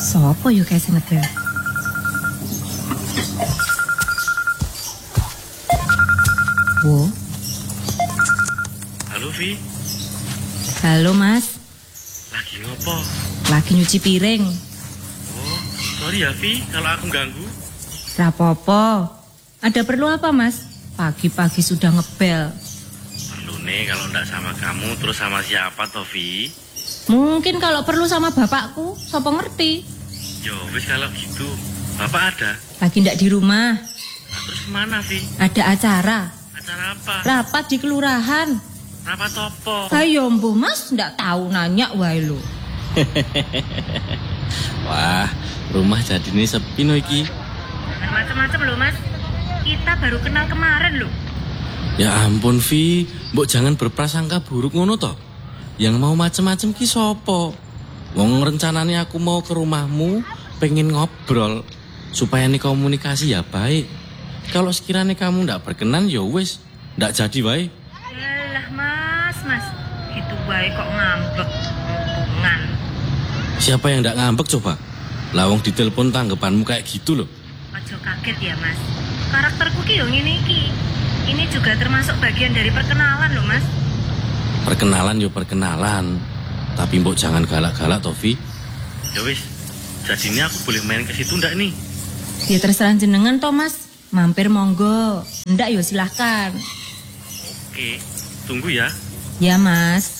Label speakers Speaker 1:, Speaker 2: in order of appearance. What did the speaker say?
Speaker 1: Sopo yo kayak ngebel? Wo.
Speaker 2: Halo, Vi.
Speaker 1: Halo, Mas.
Speaker 2: Lagi ngopo?
Speaker 1: Lagi nyuci piring.
Speaker 2: Oh, sorry ya, Vi, kalau aku ganggu.
Speaker 1: Rapopo. Ada perlu apa, Mas? Pagi-pagi sudah ngebel.
Speaker 2: Perlu nih kalau ndak sama kamu, terus sama siapa toh, Vi?
Speaker 1: Mungkin kalau perlu sama bapakku, sopo ngerti.
Speaker 2: Yo, wis kalau gitu. Bapak ada?
Speaker 1: Lagi ndak di rumah.
Speaker 2: Nah, terus kemana, Vi?
Speaker 1: Ada acara.
Speaker 2: Acara apa?
Speaker 1: Rapat di kelurahan.
Speaker 2: Rapat opo?
Speaker 1: Ayo, Mbuh, Mas, ndak tahu nanya wae lo.
Speaker 3: Wah, rumah jadi ini sepi no iki.
Speaker 1: Macam-macam loh, Mas. Kita baru kenal kemarin loh.
Speaker 3: Ya ampun, Vi, mbok jangan berprasangka buruk ngono toh. Yang mau macem-macem ki sopo? Wong rencananya aku mau ke rumahmu, pengen ngobrol supaya nih komunikasi ya baik. Kalau sekiranya kamu ndak berkenan ya wis, ndak jadi wae.
Speaker 1: Yalah, Mas. Gitu wae kok ngambek. Hubungan.
Speaker 3: Siapa yang ndak ngambek coba? Lawang ditelepon tanggapanmu kayak gitu loh.
Speaker 1: Ojo kaget ya, Mas. Karakterku ki yo ngene iki. Ini juga termasuk bagian dari perkenalan loh, Mas.
Speaker 3: Perkenalan yo perkenalan. Tapi mbok jangan galak-galak toh, Vi.
Speaker 2: Ya wis. Jadi ini aku boleh main ke situ ndak nih?
Speaker 1: Ya terserah jenengan toh, Mas. Mampir monggo. Ndak yo silahkan.
Speaker 2: Oke, tunggu ya.
Speaker 1: Ya, Mas.